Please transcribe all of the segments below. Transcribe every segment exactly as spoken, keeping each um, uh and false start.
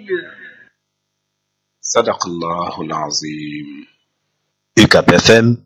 sadaqallahul azim. U C A B F M.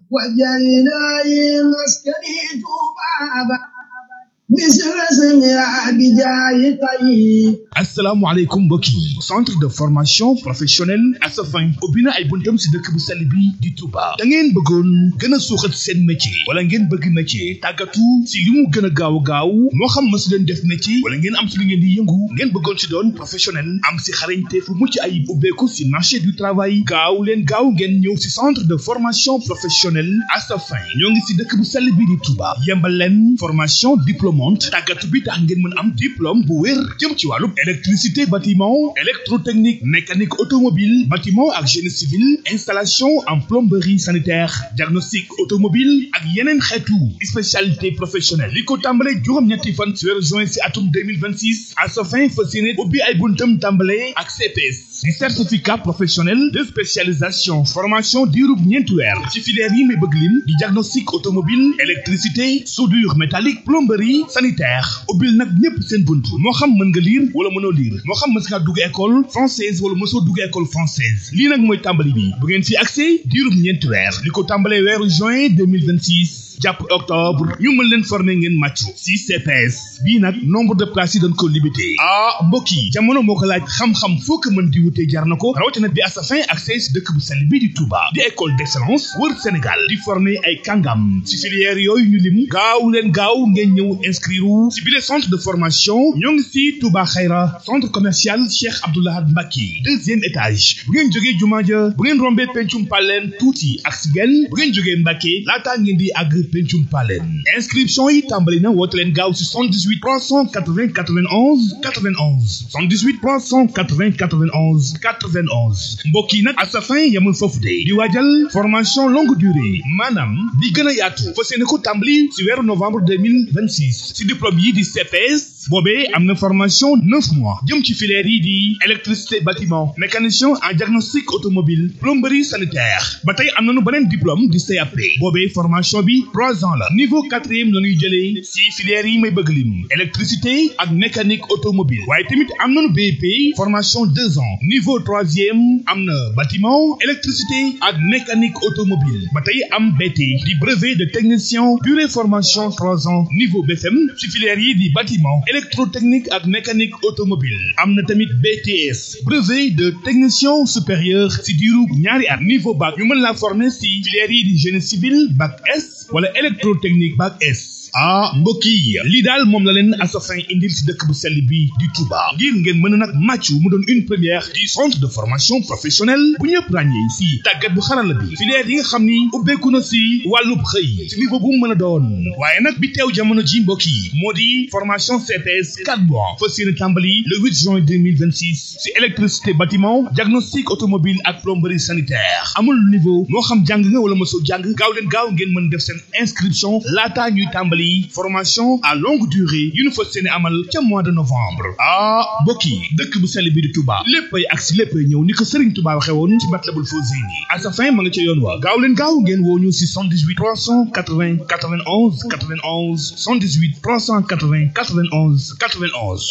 asalaamaaleykum mbokk yi centre de formation professionnelle Asafin ubbi na ay buntam si dëkk bu sell bi di Touba da ngeen bëggoon gën a suuxat seen métier wala ngeen bëgg métier tàggatu si li mu gën a gaaw gaaw moo xam mësu leen def métier wala ngeen am si li ngeen di yëngu ngeen bëggoon si doon professionnel am si xarañte fu mucc ayib ubbeeku si marché du travail gaaw leen gaaw ngeen ñëw si centre de formation professionnelle Asafin ñoo ngi si dëkk bu sell bi di Touba yembal leen formation diplômante tàggatu bi tax ngeen mën am diplôme bu wér jëm ci wàllu électricité bâtiment électrotechnique mécanique automobile bâtiment ak génie civil installation en plomberie sanitaire diagnostic automobile ak yeneen xeetu spécialité professionnelle li ko tàmbale juróom-ñetti fan ci weeru juin ci atum deux mille vingt-six Asafin fas yéene ubbi ay buntam tàmbale ak C P S di certificat professionnel de spécialisation formation diirub ñeenti weer ci filière yi may bëgg lim di diagnostic automobile électricité soudure métallique plomberie sanitaire ubbil nag ñëpp seen bunt moo xam mën nga lire wala mënoo lire moo xam mës ngaa dugg école française wala mësoo dugg école française lii nag mooy tàmbali bi bu ngeen fi accès diirub ñeenti weer li ko tàmbalee weeru juin deux mille vingt-six jàpp octobre ñu mën leen former ngeen màccu si C P S bii nag nombre de places yi dañ ko limité ah mbokk yi jamono moo ko laaj xam-xam foo ko mën di wutee jar na ko rawatina bi Asafin ak si dëkk bu sell bi di Touba di école d'excellence wër Sénégal di former ay kàngam si filière yooyu ñu lim gaaw leen gaaw ngeen ñëw inscrire si bile centre de formation ñoo ngi si Touba Xayra centre commercial Cheikh Abdoulaye Mbacké deuxième étage bu ngeen jógee jumaa ja bu ngeen rombee pencum paleen tuuti ak si genn bu ngeen jógee Mbacké laataa ngeen di àgg pencum paleen inscription yi tàmbali na woote leen gaaw si soixante-dix-huit trois cent quatre-vingts quatre-vingt-onze quatre-vingt-onze soixante-dix-huit trois cent quatre-vingts quatre-vingt-onze quatre-vingt-onze mbokk yi nag Asafin yamul foofu de di waajal formation longue durée maanaam di gën a yaatu fas yéene ko tàmbali si weeru novembre deux mille vingt-six si diplôme yi di C P S boobee am na formation neuf mois jëm ci filière yi di électricité bâtiment mécanicien en diagnostic automobile plomberie sanitaire ba tey am nañu beneen diplôme di C A P boobee formation bi trois ans la niveau quatrième la ñuy jëlee si filière yi may bëgg lim électricité ak mécanique automobile waaye tamit am nañu B E P formation deux ans niveau troisième am na bâtiment électricité ak mécanique automobile ba tey am B T di brevet de technicien durée formation trois ans niveau B F M si filière yi di bâtiment électrotechnique ak mécanique automobile am na tamit B T S brevet de technicien supérieur si diiru ñaari at niveau bac ñu mën la former si filière yi di génie civil bac S wala électrotechnique bac S ah mbokk yi lii daal moom la leen Asafin indil si dëkk bu sell bi di Touba ngir ngeen mën a nag màccu mu doon une première du centre de formation professionnelle bu ñëpp ràññee si tàggat bu xarala bi filière yi nga xam ni ubbeeku na si wàllub xëy si niveau bu mu mën a doon waaye nag bi teew jamono ji mbokk yi moo di formation C P S quatre mois fas yéene tàmbali le huit juin deux mille vingt-six si électricité bâtiment diagnostic automobile ak plomberie sanitaire amul niveau moo xam jàng nga wala mosoo jàng gaaw leen gaaw ngeen mën def seen inscription laataa ñuy tàmbali formation à longue durée yu ñu fas yéene amal ca mois de novembre ah mbokk yi dëkk bu sell bi di Touba léppay ak si léppay ñëw ni ko Serigne Touba waxee woon ci Matlabul Fawzayni Asafin ma nga ca yoon wa gaaw leen gaaw ngeen woo ñu si soixante-dix-huit trois cent quatre-vingts quatre-vingt-onze quatre-vingt-onze soixante-dix-huit trois cent quatre-vingts quatre-vingt-onze quatre-vingt-onze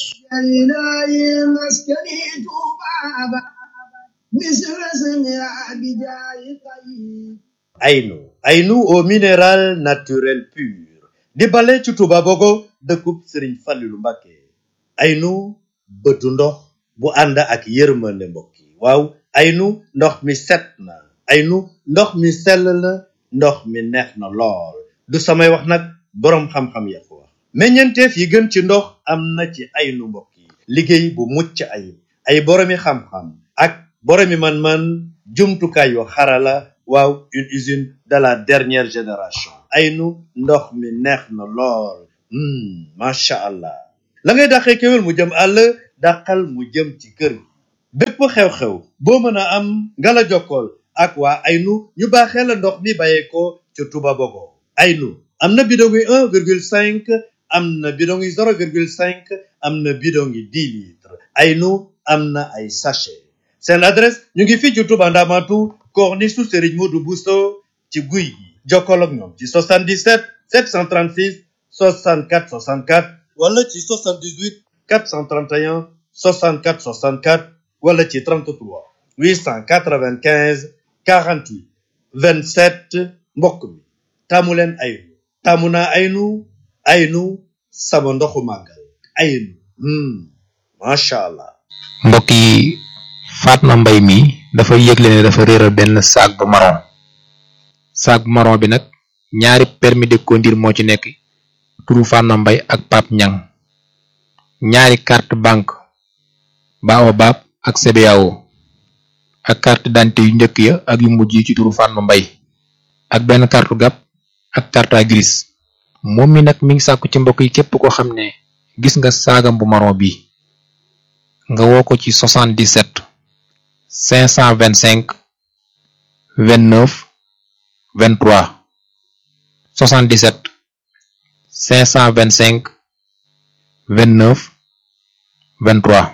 Aynu Aynu au minéral naturel pur di bale ci Touba Bogo dëkkub Serigne Fallilou Mbacké Aynu bëtu ndox bu ànd ak yërmande mbokk yi waaw Aynu ndox mi set na Aynu ndox mi sell na ndox mi neex na lool du samay wax nag boroom xam-xam ya ko wax meññeenteef yi gën ci ndox am na ci Aynu mbokk yi liggéey bu mucc ayib ay boroomi xam-xam ak boroomi man-man jumtukaay yu xarala waaw une usine de la dernière génération Aynu ndox mi neex na lool macha allah la ngay dàqee kéwél mu jëm àll dàqal mu jëm ci kër gi bépp xew-xew boo mën a am nga la jokkool ak waa Aynu ñu baaxee la ndox mi bàyyeekoo ca Touba Bogo Aynu am na bidon yi un virgule cinq am na bidon yi zéro virgule cinq am na bidon yi dix litres Aynu am na ay sachet seen adresse ñu ngi fii ci Touba Ndamatu corniche su Serigne Modou Bousso ci guy gi jokkoo ak ñoom ci soixante-dix-sept sept cent trente-six soixante-quatre soixante-quatre wala ci soixante-dix-huit quatre cent trente et un soixante-quatre soixante-quatre wala ci trente-trois huit cent quatre-vingt-quinze quarante-huit vingt-sept mbokk mi taamu leen Aynu taamu naa Aynu Aynu sama ndoxu màggal Aynu hmm macha allah. mbokk yi Fatma Mbay mi dafa yëgle ne dafa réeral benn sac bu marron sac bu marron bi nag ñaari permis de conduire moo ci nekk turu Fatma Mbay ak Pape Ñang ñaari carte banque Baobab ak C B A O ak carte d'identité yu njëkk ya ak yu mujj yi ci turu Fatma Mbay ak benn carte gab ak carte grise moom mi nag mi ngi sàkku ci mbokk yi képp koo xam ne gis nga saagam bu marron bi nga woo ko ci soixante-dix-sept cinq cent vingt-cinq vingt-neuf vingt-trois soixante-dix-sept cinq cent vingt-cinq vingt-neuf vingt-trois.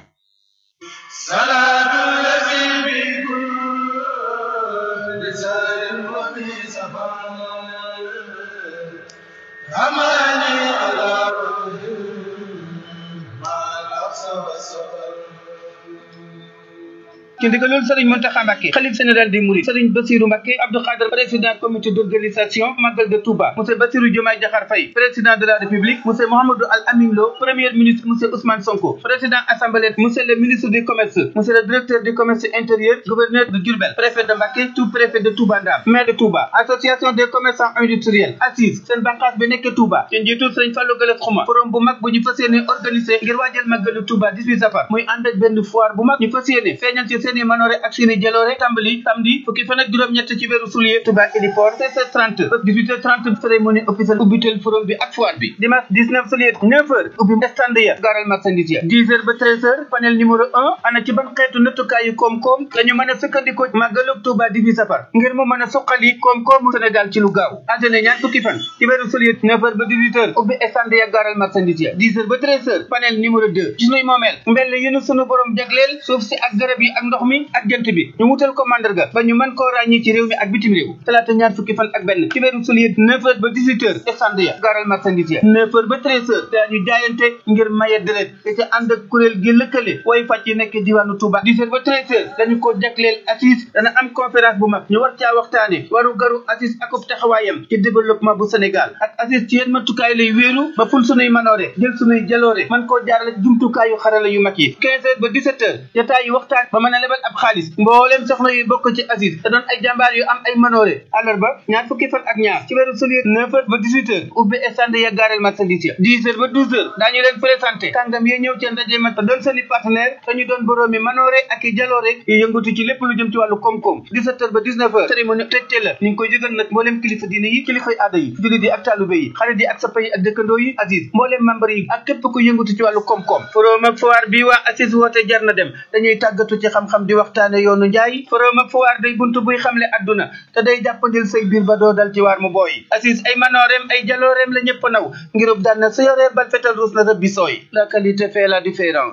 ci ndigalul Serigne Mountakha Mbacké xalif général des Mourides Serigne Bassirou Mbacké Abdou Khadre président comité d'organisation Magal de Touba monsieur Bassirou Diomaye Diakhar Faye président de la République monsieur Mouhamadou Al Amin Lo premier ministre monsieur Ousmane Sonko président assemblée monsieur le ministre du commerce monsieur le directeur du commerce intérieur gouverneur de Diourbel préfet de Mbacké sous-préfet de Touba Ndam maire de Touba association des commerçants industriels assise seen bànqaas bi nekk Touba ci njiitul Serigne Fallou Galass Xuma forum bu mag bu ñu fas yéene organisé ngir waajal Magalu Touba dix-huit safar muy ànd ak benn foire bu mag ñu fas yéene feeñal ci seeni manoore ak seeni jaloore tàmbali samedi fukki fan ak juróom-ñett ci weeru juillet Touba Héliport seize heures trente ba dix-huit heures trente cérémonie officielle ubbitel forum bi ak foire bi dimanche dix-neuf juillet neuf heures ubbi stand ya garal marchandise ya dix heures ba treize heures panel numéro un ana ci ban xeetu nattukaayu koom-koom dañu mën a sukkandikoo Magalu Touba dix-huit safar ngir mu mën a suqali koom-koomu Sénégal ci lu gaaw altine ñaar fukki fan ci weeru juillet neuf heures ba dix-huit heures ubbi stand ya garal marchandise ya dix heures ba treize heures panel numéro deux ci sunuy moomeel mbell yu nu sunu borom jagleel suuf si ak garab yi ak ndox mi ak jant bi ñu wutal ko mandarga ba ñu mën koo ràññee ci réew mi ak bitim réew talaata ñaar fukki fan ak benn ci weeru juillet neuf heures ba dix-huit heures stand ya garal marchandise ya neuf heures ba treize heures dañu jaayante ngir maye deret te ca ànd ak kuréel gi lëkkale way fàcc yi nekk diwaanu Touba dix heures ba treize heures dañu ko jagleel assise dana am conférence bu mag ñu war caa waxtaane waru garu assise akub taxawaayam ci développement bu Sénégal ak assise ci yéen matukaay lay wéeru ba ful sunuy manoore jël sunuy jaloore man koo jaarale jumtukaayu xarala yu mag yi quinze heures ba dix-sept heures jataayu waxtaan ba mën a lebal ab xaalis mbooleem soxna yu bokk ci assise te doon ay jàmbaar yu am ay manoore àllarba ñaar fukki fan ak ñaar ci weeru juillet neuf heures ba dix-huit heures ubbi stand ya gaareel marchandise ya dix heures ba douze heures daañu leen présenté kàngam yi ñëw ci ndaje ma te doon seeni partenaire te ñu doon boroomi manoore ak i jaloore yu yëngatu ci lépp lu jëm ci wàllu koom-koom dix-sept heures ba dix-neuf heures cérémonie tëjte la ñu ngi koy yëgal nag mbooleem kilifa diine yi kilifay aada yi jullit yi ak taalube yi xarit yi ak sappa yi ak dëkkandoo yi assise mbooleem membre yi ak képp ku yëngatu ci wàllu koom-koom forum ak foire bi waa assise woote jar na dem dañuy tàggatu ci xam-xam di waxtaane yoonu njaay forum ak foire day buntu buy xamle adduna te day jàppandil say biir ba doo dal ci waar mu booy assise ay manooreem ay jalooreem la ñëpp naw ngirub daan na sa yoree bal fetal ruus na rëbbi sooy la qualité fait la différence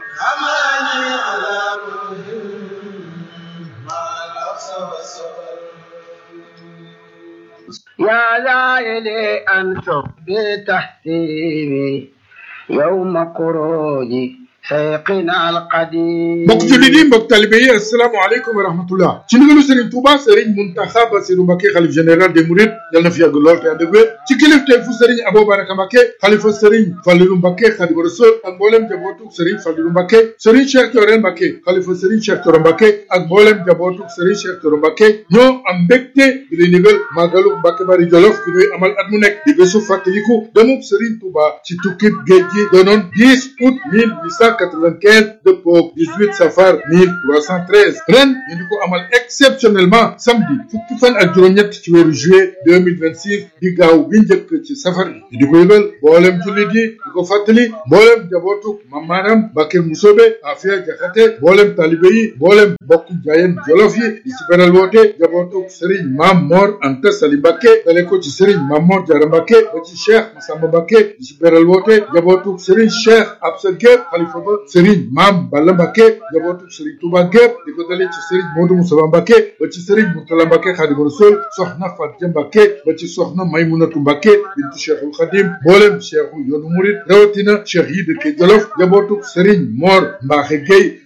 يا زائلي أنتم بتحسيبي يوم خروجي شيخنا القديم mbokk jullit yi mbokk talibé yi asalaamaaleykum wa rahmatullah ci ndigalu Serigne Touba Serigne Mountakha Bassirou Mbacké xalif général des Mourides yal na fi yàgg lool te ànd ak wér ci kilifteefu Serigne Abou Baraka Mbacké xalifa Serigne Fallilou Mbacké Khadimu Rasul ak mboolem jabootu Serigne Fallilou Mbacké Serigne Cheikh Thioro Mbacké xalifa Serigne Cheikh Thioro Mbacké ak mboolem jabootu Serigne Cheikh Thioro Mbacké ñoo am mbégte di lay ndigal màggalu Mbacké Bari Jolof bi ñuy amal at mu nekk di bésu fàttaliku demub Serigne Touba ci tukkib géej gi doonoon dix août mille huit cent quatre-vingt-quinze dëppoo dix-huit safar mille trois cent treize ren ñu di ko amal exceptionnellement samedi fukki fan ak juróom-ñett ci weeru juillet deux mille vingt-six di gaaw bi njëkk ci safar bi ñu di ko yëgal mboolem jullit yi di ko fàttali mboolem jabootu Mam Maram Mbacké Musobe Afia Jaxate mboolem talibé yi mboolem bokk jaayeen jolof yi di ci beral woote jabootu Serigne Mam Mor Anta Sali Mbacké dale ko ci Serigne Mam Mor Diarra Mbacké ba ci Cheikh Massamba Mbacké di ci beral woote jabootu Serigne Cheikh Absa Gueye xalifa ba Serigne Mam Balla Mbacké jabootu Serigne Touba gépp di ko dalee ci Serigne Modou Moussa Mbacké ba ci Serigne Mourtala Mbacké Khadimu Rasul soxna Fatou Mbacké ba ci soxna Maymunatu Mbacké bintu Cheikhul Khadim mboolem cheikhu yoonu murid rawatina cheikh yi dëkk Jolof jabootu Serigne Mor Mbaxe Gueye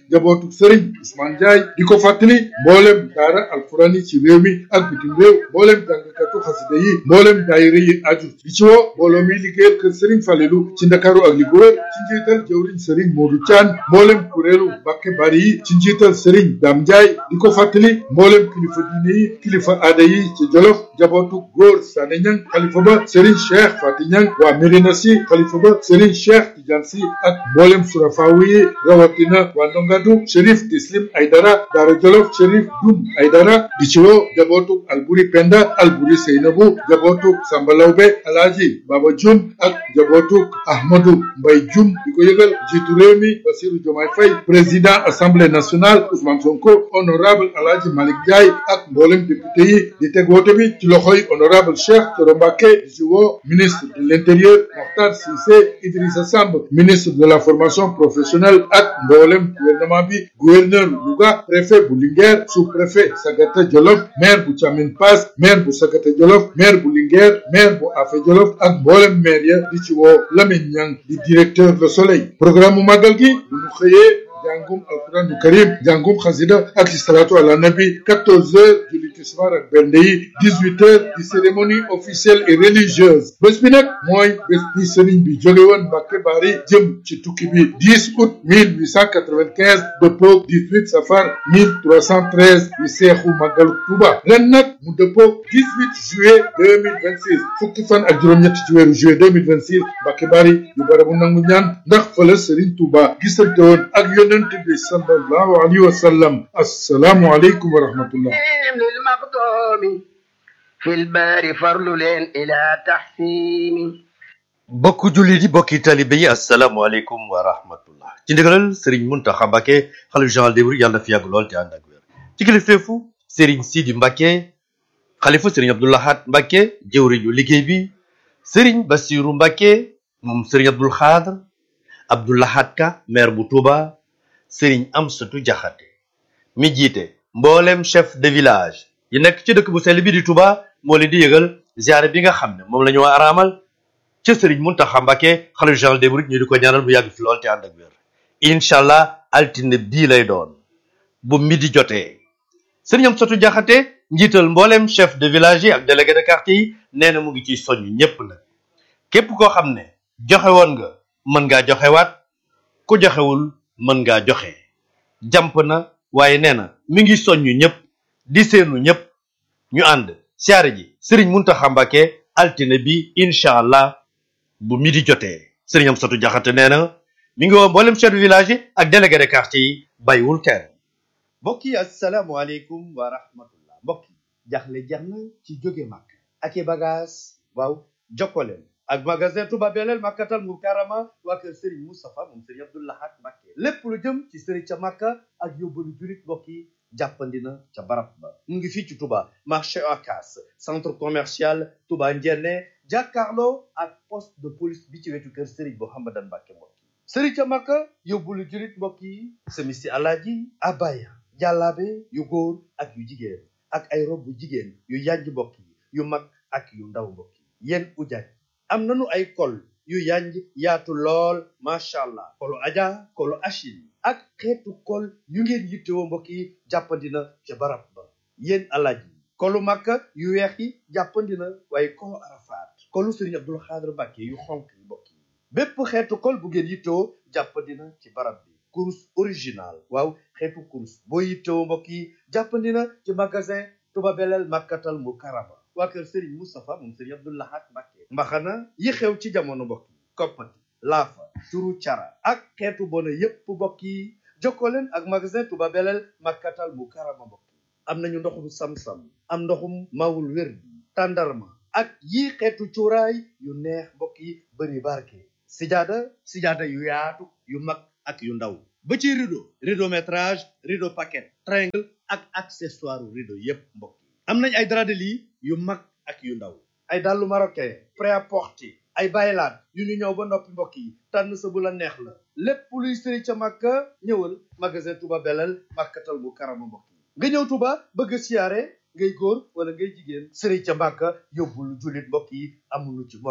njabootu Serigne Ousmane Ndiaye di ko fàttali mboolem daara alquran yi ci réew mi ak bitim réew mboolem jàngkatu xasida yi mboolem daayira yi aju di ci woo mbooloo mi liggéeyal kër Serigne Falelu ci Ndakaaru ak li ko wër ci njiital jëwriñ Serigne Modou Thian mboolem kuréelu Mbàkke Bari yi ci njiital Serigne Dame Ndiaye di ko fàttali mboolem kilifa diine yi kilifa aada yi ci Jolof njabootu góor Sané Niang xalifa ba Serigne Cheikh Fati Niang waa Médina Sy xalifa ba Serigne Cheikh Tidiane Sy ak mboolem surafaawu yi rawatina waa Ndongadu Chérif Tislim Aydara Daara Jolof Chérif Dum Aydara di ci woo njabootu Alburi Penda Alburi Seynabu njabootu Samba Lawbe Alaaji Baba Jum ak njabootu Ahmadou Mbay Jum di ko yëgal jiitu réew mi Bassirou Diomaye Faye président assemblée nationale Ousmane Sonko honorable Alaaji Malick Ndiaye ak mboolem député yi di teg woote bi ci loxoy honorable Cheikh Thioro Mbacké di ci woo ministre de l'intérieur Mokhtar Cissé Idrissa Samb ministre de la formation professionnelle ak mboolem gouvernement bi gouverneur Louga préfet bu Linguère sous-préfet Sagata Jolof maire bu Thiamine Pass maire bu Sagata Jolof maire bu Linguère maire bu Afé Jolof ak mboolem maire ya di ci woo Lamine Niang di directeur Le Soleil programme mu màggal gi bu ñu xëyee jàngum alquran karim jàngum xasida ak salatu ala nabi quatorze heures julli tisbaar ak bernde yi dix-huit heures di cérémonie officielle et religieuse bés bi nag mooy bés bi sëriñ bi jóge woon Mbàkke Bari jëm ci tukki bi dix août mille huit cent quatre-vingt-quinze dëppoog dix-huit safar mille trois cent treize di seexu màggalu Tuuba ren nag mu dëppoog dix-huit juillet deux mille vingt-six fukki fan ak juróom-ñett ci weeru juillet deux mille vingt-six Mbàkke Bari yu barabu nangu ñaan ndax fa la sëriñ Tuuba gisante woon ak yonent bi sallallahu alayhi wa sallam assalaamu aleykum wa rahmatullah للمقدوم في البار فرل إلى تحسين bokku jullit yi bokki talibe yi asalaamaaleykum wa rahmatullah ci ndigalal Serigne Mountakha Mbacké xalifa général des mourides yàlla na fi yàgg lool te ànd ak wér ci kilifteefu Serigne Sidi Mbacké xalifa Serigne Abdou Lahad Mbacké jëwriñu liggéey bi Serigne Bassirou Mbacké moom Serigne Abdoul Khadr Abdou Lahad Ka maire bu Touba Serigne Amsatou Diakhaté mi jiite mboolem chef de village yi nekk ci dëkk bu sell bi di Touba moo leen di yëgal ziare bi nga xam ne moom la ñu araamal ci Serigne Mountakha Mbacké xalifa général des mourides ñu di ko ñaanal mu yàgg fi lool te ànd ak wér incha allah altine bii lay doon bu midi jotee Serigne Amsatou Diakhaté njiital mboolem chef de village yi ak délégué de quartier yi nee na mu ngi ciy soññ ñépp nag képp koo xam ne joxe woon nga mën ngaa joxewaat ku joxewul mën ngaa joxe jàmp na waaye nee na mi ngi soññu ñëpp di seenu ñëpp ñu ànd siyaare ji Serigne Mountakha Mbacké altine bi incha allah bu midi jotee Serigne Amsatou Diakhaté nee na mi ngi woo mboolem chef de village yi ak délégué de quartier yi bàyyiwul kenn. mbokk yi asalaamaaleykum wa rahmatullah mbokk yi jaxle jeex na ci jóge màkk ak i bagage waaw jokkoleen ak magasin Touba Belel Makkatal Mukarrama waa kër Serigne Moustapha moom Serigne Abdou Lahad Mbacké lépp lu jëm ci Serigne ca Makka ak yóbbalu julit mbokk yi jàppandina ca barab ba mu ngi fii ci Touba marché Ocass centre commercial Touba Ndiéné jàkkaarloo ak poste de police bi ci wetu kër Serigne Mouhamadan Mbacké mbokk yi Serigne ca Makka yóbbalu julit mbokk yi semisi alaaji abaya jàllaabe yu góor ak yu jigéen ak ay rob bu jigéen yu yànj mbokk yi yu mag ak yu ndaw mbokk yi yéen ujaaj am nañu ay kol yu yanj yaatu lool macha allah kolu aja kolu achil ak xeetu kol yu ngeen yittewoo mbokk yi jàppandina ca barab ba yéen alaaj yi kolu makka yu weex yi jàppandina waaye kolu arafaat kolu Serigne Abdoul Khadr Mbacké yu xonk yi mbokk yi bépp xeetu kol bu ngeen yittewoo jàppandina ci barab bi kurus original waaw xeetu kurus boo yittewoo mbokk yi jàppandina ci magasin Touba Belel Makkatal Mukarrama waa kër Serigne Moustapha moom Serigne Abdou Lahad Mbacké mbaxana yi xew ci jamono mbokk yi koppati laafa turu cara ak xeetu bona yépp mbokk yi jokkoo leen ak magasin Touba Belel Makkatal Mukarrama mbokk yi am nañu ndoxum sam-sam am ndoxum mawul wér bi tàndarma ak yi xeetu cuuraay yu neex mbokk yi bëri barke sijaada sijaada yu yaatu yu mag ak yu ndaw ba ci rideau rideau métrage rideau paquet triangle ak accessoire rideau yépp mbokk yi am nañ ay drap de lit yu mag ak yu ndaw ay dàllu marocain prêt-à-porter ay baylaat yu ñu ñëw ba noppi mbokk yi tànn sa bu la neex la lépp luy sëri ca Makka ñëwal magasin Touba Belel Makkatal Mukarrama mbokk yi nga ñëw Touba bëgg a siyaare ngay góor wala ngay jigéen sëri ca Makka yóbbul jullit mbokk yi amuñu ci morom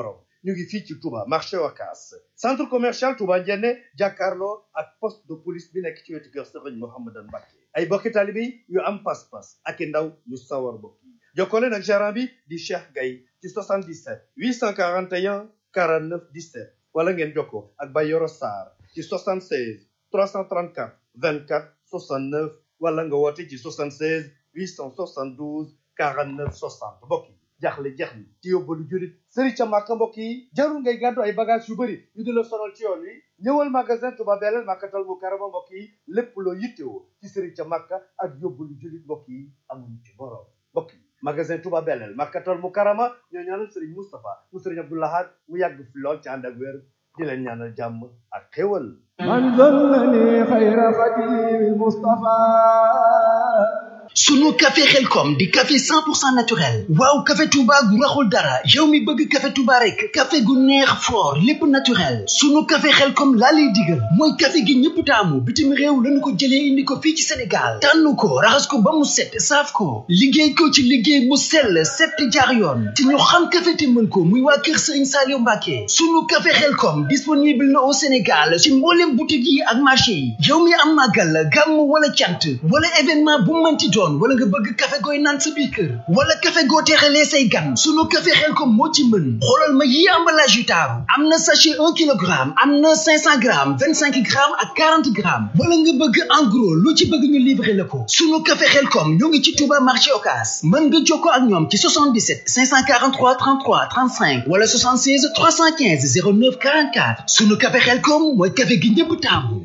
ñu ngi fii ci Touba marché Wakaas centre commercial Touba Ndiéné jàkkaarloo ak poste de police bi nekk ci wetu kër Serigne Mouhamadan Mbacké ay bokki taalibe yu am pas-pas ak i ndaw yu sawar bokk yi jokkoo leen ak gérant bi di Cheikh Gaye ci soixante-dix-sept huit cent quarante et un quarante-neuf dix-sept wala ngeen jokkoo ak Bayoro Sarr ci soixante-seize trois cent trente-quatre vingt-quatre soixante-neuf wala nga woote ci soixante-seize huit cent soixante-douze quarante-neuf soixante mbokk yi jaaxle jeex ni ci yóbbalu jurit sëri ca Màkka mbokk yi jarul ngay gàddu ay bagage yu bëri yu di la sonal ci yoon wi ñëwal magasin Touba Belel Makkatal Mukarrama mbokk yi lépp loo yittewoo ci sëri ca Màkka ak yóbbalu jurit mbokk yi amuñu ci borom mbokk yi magasin Touba Belel Makkatal Mukarrama ñoo ñaanal sëriñ Moustapha mu sëriñ Abdou Lahad mu yàgg fi lool ci ànd ak wér di leen ñaanal jàmm ak xéwal man zallani xayra xadimi Mustafa sunu café xelkom di café cent pour cent naturel waaw café Touba gu raxul dara yow mi bëgg café Touba rek café gu neex fort lépp naturel sunu café xelkom laa lay digal mooy café gi ñëpp taamu bitim réew lañu ko jëlee indi ko fii ci Sénégal tànn ko raxas ko ba mu set saaf ko liggéey ko ci liggéey mu sell set jaar yoon te ñu xam café te mën ko muy waa kër Serigne Saliou Mbacké sunu café xelkom disponible na au Sénégal ci mboolem boutique yi ak marché yi yow mi am màggal gàmm wala cant wala événement bu mënti doon wala nga bëgg café gooy naan sa biir kër wala café goo teexalee say gan sunu café Xelkom moo ci mën xoolal ma yi emballage yu taaru am na sachet un kilogramme am na cinq cents grammes vingt-cinq grammes ak quarante grammes wala nga bëgg en gros lu ci bëgg ñu livrer la ko sunu café Xelkom ñoo ngi ci Touba marché Ocass mën nga jokkoo ak ñoom ci soixante-dix-sept cinq cent quarante-trois trente-trois trente-cinq wala soixante-seize trois cent quinze zéro neuf quarante-quatre sunu café Xelkom mooy café gi ñëpp taamu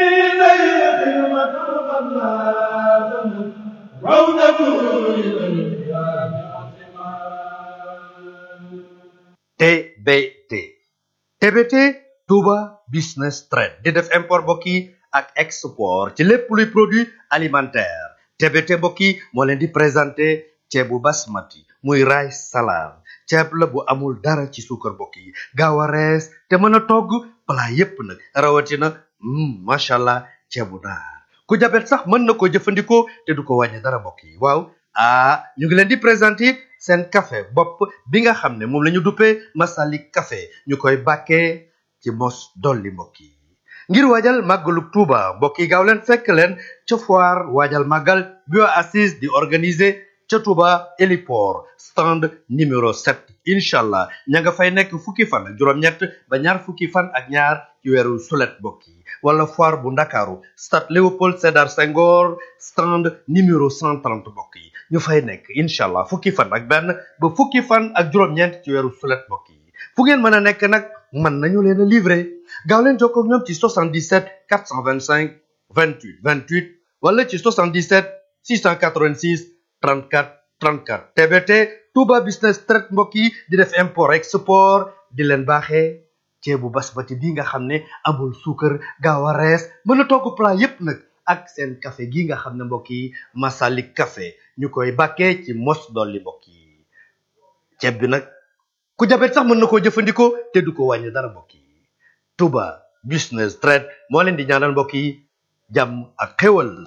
T B T T B T Touba Business Trade di def import mbokk yi ak export ci lépp luy produit alimentaire T B T mbokk yi moo leen di présenté ceebu basmati muy rice salade ceeb la bu amul dara ci suukar mbokk yi gaaw a rees te mën a togg plat yépp nag rawatina macha allah ceebu naar ku jabet sax mën na ko jëfandikoo te du ko wàññi dara mbokk yi waaw ah ñu ngi leen di présenter seen café bopp bi nga xam ne moom la ñu duppee Masalik café ñu koy bàkkee ci mos dolli mbokk yi ngir waajal màggalu Tuuba mbokk yi gaaw leen fekk leen ca foire waajal màggal bio assise di organiser ca Tuuba héliport stand numéro sept incha allah ña nga fay nekk fukki fan ak juróom-ñett ba ñaar fukki fan ak ñaar ci weeru sulet mbokk yi wala foire bu ndakaaru stade Léopold Sédar Senghor stand numéro cent trente mbokk yi ñu fay nekk incha allah fukki fan ak benn ba fukki fan ak juróom-ñeent ci weeru sulet mbokk yi fu ngeen mën a nekk nag mën nañu leen a livrer gaaw leen jokkoo ak ñoom ci soixante-dix-sept quatre cent vingt-cinq vingt-huit vingt-huit wala ci soixante-dix-sept six cent quatre-vingt-six trente-quatre trente-quatre T B T Touba Business Trade mbokk yi di def import export di leen baaxee ceebu basmati bi nga xam ne amul suukar gaaw a rees mën a togg plat yépp nag ak seen café gi nga xam ne mbokk yi Masalik café ñu koy bàkkee ci mos dolli mbokk yi ceeb bi nag ku jabet sax mën na koo jëfandikoo te du ko wàññi dara mbokk yi Touba Business Trade moo leen di ñaanal mbokk yi jàmm ak xéwal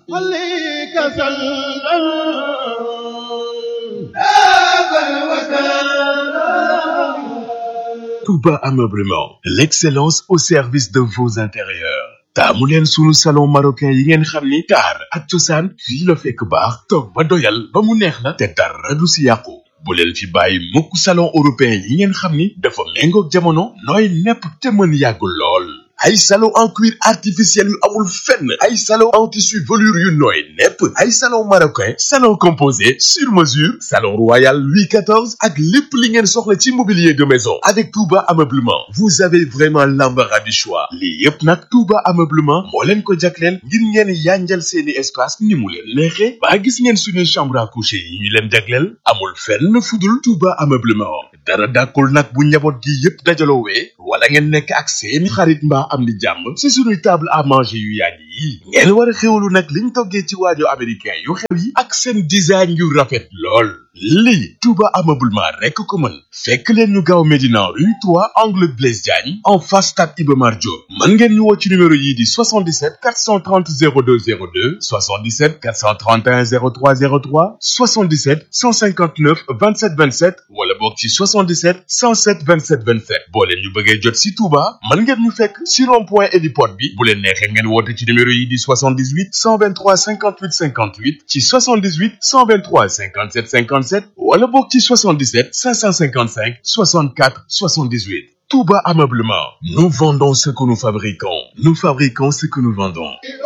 Touba Ameublement, l'excellence au service de vos intérieurs. taamu leen sunu salon marocain yi ngeen xam ni taar ak cosaan fii la fekk baax toog ba doyal ba mu neex la te dara du si yàqu bu leen fi bàyyi mukk salon européen yi ngeen xam ni dafa méngoog jamono nooy nepp te mën yàgg lool ay salon en cuir artificiel yu amul fenn ay salon en tissu velours yu nooy nepp ay salon marocain salon composé sur mesure salon royal Louis quatorze ak lépp li ngeen soxla ci mobilier de maison avec Touba Ameublement vous avez vraiment l'embarras du choix lii yépp nag Touba Ameublement moo leen ko jagleel ngir ngeen yanjal seeni espace ni mu leen neexe ba gis ngeen suñuy chambre à coucher yi ñu leen jagleel amul fenn fudul Touba Ameublement dara dàkkul nag bu njaboot gi yépp dajaloowee wala ngeen nekk ak seeni xarit mbaa am di jàmm ci suñuy table à manger yu yàgg yi ngeen war a xéwalu nag liñ toggee ci waajo américain yu xew yi ak seen design yu rafet lool lii Touba Ameublement rek ko mën fekk leen ñu gaaw Médina rue trois angle Blaise Diagne en face stade Iba Mar Diop mën ngeen ñu woo ci numéro yii di soixante-dix-sept quatre cent trente zéro deux zéro deux soixante-dix-sept quatre cent trente et un zéro trois zéro trois soixante-dix-sept cent cinquante-neuf vingt-sept vingt-sept wala boog ci soixante-dix-sept cent sept vingt-sept vingt-sept boo leen ñu bëggee jot si Touba mën ngeen ñu fekk si rond-point héliport bi bu leen neexee ngeen woote ci numéro yi di soixante-dix-huit cent vingt-trois cinquante-huit cinquante-huit ci soixante-dix-huit cent vingt-trois cinquante-sept cinquante-sept wala boog ci soixante-dix-sept cinq cent cinquante-cinq soixante-quatre soixante-dix-huit. Touba Ameublement. Nous vendons ce que nous fabriquons. Nous fabriquons ce que nous vendons.